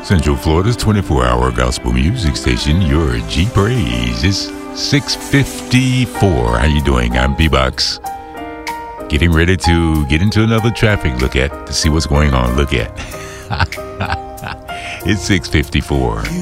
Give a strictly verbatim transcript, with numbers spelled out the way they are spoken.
Central Florida's twenty-four hour gospel music station, your G Praise. It's six fifty-four. How you doing? I'm B-Box. Getting ready to get into another traffic look at to see what's going on. Look at. It's six fifty-four.